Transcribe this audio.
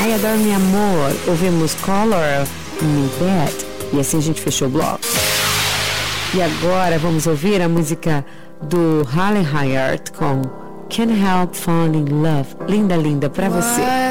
Ai, adoro meu amor. Ouvimos Color Me Bad. E assim a gente fechou o bloco. E agora vamos ouvir a música do Halle Hyatt com Can't Help Falling in Love. Linda, linda pra você.